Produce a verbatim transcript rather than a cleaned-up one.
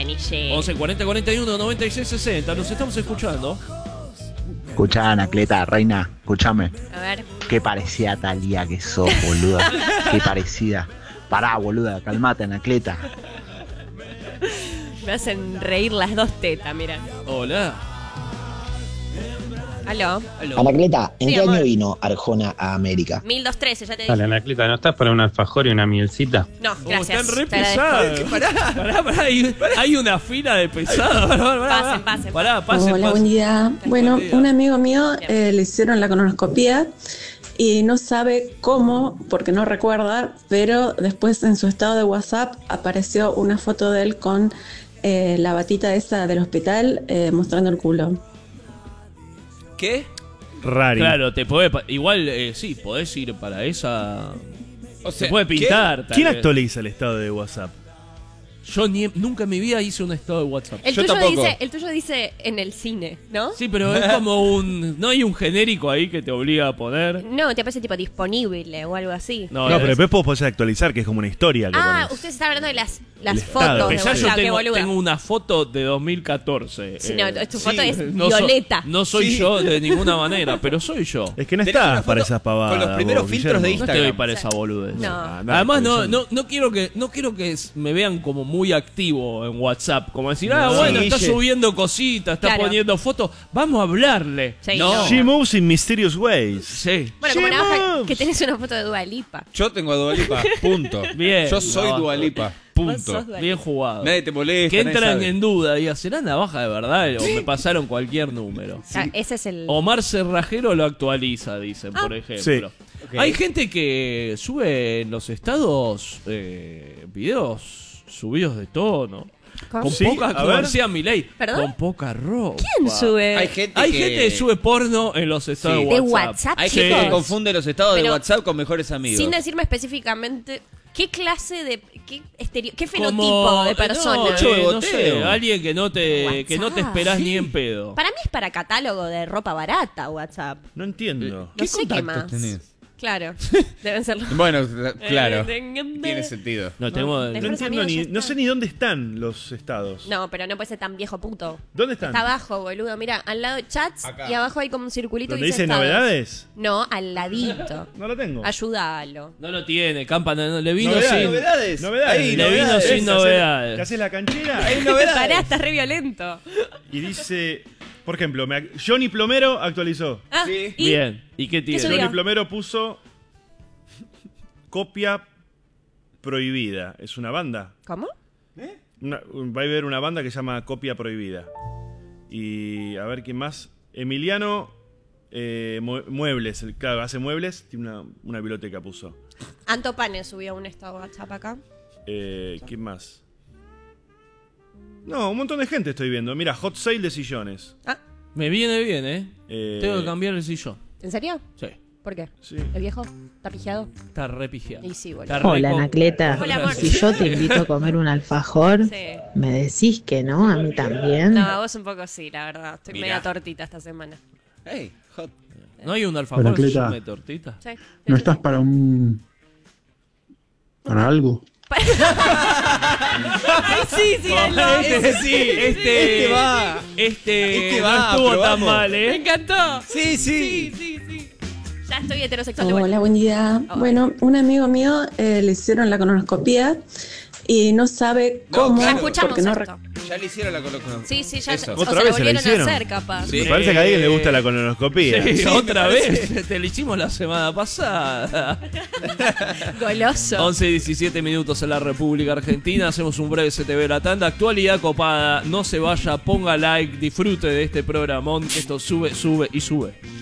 Canillero. once cuarenta cuarenta y uno noventa y seis sesenta. Nos estamos escuchando. Escuchá, Anacleta, reina, escúchame. A ver. Qué parecida a Talía que sos, boluda. Qué parecida. Pará, boluda, calmate, Anacleta. Me hacen reír las dos tetas, mira. Hola. Aló. Aló. Anacleta, ¿en Sí, qué amor. año vino Arjona a América? mil doscientos trece, ya te dije. Dale, Anacleta, ¿no estás para un alfajor y una mielcita? No, Oh, gracias. están re Te agradezco. pesados. Pará, pará, pará. Hay, hay una fila de pesados. Pará, pará, pará. Pasen, pasen. Pará, pasen, Hola, pasen. buen día. Bueno, día. un amigo mío eh, le hicieron la colonoscopía y no sabe cómo, porque no recuerda, pero después en su estado de WhatsApp apareció una foto de él con eh, la batita esa del hospital eh, mostrando el culo. ¿Qué? Rari. Claro, te podés, pa- igual, eh, sí, podés ir para esa. O Se sea, puede pintar. tal ¿Quién vez. actualiza el estado de WhatsApp? Yo ni, nunca en mi vida hice un estado de WhatsApp. El Yo tuyo, tampoco. dice, el tuyo dice en el cine, ¿no? Sí, pero es como un. ¿No hay un genérico ahí que te obliga a poner? No, te aparece tipo disponible o algo así. No, No, es- pero después podés poner actualizar, que es como una historia que Ah, pones. ustedes están hablando de las, las El estado. fotos de Pero ya yo WhatsApp, qué tengo, boluda. tengo una foto de dos mil catorce. Sí, eh, no, tu foto es no so- violeta. no soy Sí. yo de ninguna manera, pero soy yo. Es que no Tenés una estás foto para esas pavadas. con los primeros vos, filtros de Guillermo. No estoy Instagram. para esa boludez. No. Ah, nada, Además, no, actualizando. no, no quiero que no quiero que s- me vean como muy activo en WhatsApp. Como decir, ah, No. bueno, Sí, está Guille. subiendo cositas, está Claro. poniendo fotos. Vamos a hablarle. Sí, no. no. She moves in mysterious ways. Sí. Bueno, como una hoja Shemos. que tenés una foto de Dua Lipa. Yo tengo a Dua Lipa, punto. Bien. Yo soy No. Dua Lipa, Vos punto. sos Dua Bien jugado. Nadie te molesta. Que nadie entran sabe. en duda. Diga, ¿será navaja de verdad o me pasaron cualquier número? Ah, ese es el... Omar Cerrajero lo actualiza, dicen, por ejemplo. Sí. Ok. Hay gente que sube en los estados eh, videos subidos de tono. ¿Cómo? Con Sí, poca, a como ver. decía Milei, ¿Perdón? con poca ropa. ¿Quién sube? Hay gente Hay que... gente que sube porno en los estados Sí. de ¿De WhatsApp. WhatsApp? Hay Sí. gente que confunde los estados de Pero- WhatsApp con mejores amigos. Sin decirme específicamente qué clase de... qué, estereo- qué Como- fenotipo de persona. No, Mucho eh, no beboteo. sé, alguien que no te, que no te WhatsApp. esperás Sí. ni en pedo. Para mí es para catálogo de ropa barata WhatsApp. No entiendo. No sé qué contactos más. tenés? Claro, deben ser los... Bueno, claro. Eh, Tiene sentido. No, tenemos... de- No Mejores entiendo amigos ni, ya no está. sé ni dónde están los estados. No, pero no puede ser tan viejo puto. ¿Dónde están? Está abajo, boludo. Mira, al lado de chats Acá. y abajo hay como un circulito ¿Dónde que dice dice estados. novedades? No, al ladito. No lo tengo. Ayúdalo. No lo tiene, Campa, no, no, le vino Novedades, sin... Novedades. Novedades. Ahí, Le vino novedades. sin ¿Qué haces? novedades. ¿Qué haces la canchera? Hay novedades. Pará, estás re violento. Y dice, por ejemplo, me ac- Johnny Plomero actualizó. Ah, Sí. ¿y? Bien. ¿Y qué tiene? subió? Johnny Plomero puso copia prohibida. ¿Es una banda? ¿Cómo? Una- va a haber una banda que se llama Copia Prohibida. Y a ver quién más. Emiliano eh, Mue- Muebles. el- Claro, hace muebles. Tiene una, una biblioteca, puso. Anto Pane subió un estado WhatsApp acá. Eh, ¿Quién más? No, un montón de gente estoy viendo. Mira, hot sale de sillones. Ah, Me viene bien, ¿eh? Eh, Tengo que cambiar el sillón. ¿en serio? Sí. ¿Por qué? Sí. ¿El viejo? ¿Está pijeado? Está re pijeado. Y sí, boludo. Está re Hola, co- Anacleta. Hola, amor. Si yo te invito a comer un alfajor, Sí. me decís que no, a mí también. No, a vos un poco sí, la verdad. Estoy Mirá. media tortita esta semana. Hey, hot. ¿No hay un alfajor Anacleta. de tortita? Sí. ¿No estás para un... para algo? Ay, sí, sí, es lo- Este sí, este, Este va. Este, Este no va, estuvo tan probamos. mal, Me ¿eh? encantó. Sí, sí. Sí, sí, sí. Ya estoy heterosexual de Hola, vuelta. buen día. Hola. Bueno, un amigo mío eh, le hicieron la colonoscopía y no sabe No, cómo, Ya claro, escuchamos porque no esto. Ya le hicieron la colocación. Sí, sí, ya Eso. o ¿Otra se vez lo se la volvieron a hicieron? hacer, capaz. Sí. Me parece que a alguien le gusta la colonoscopía. Sí, Sí, otra me vez. Te lo hicimos la semana pasada. Goloso. once y diecisiete minutos en la República Argentina. Hacemos un breve C T V la tanda. Actualidad copada. No se vaya, ponga like, disfrute de este programón. Que esto sube, sube y sube.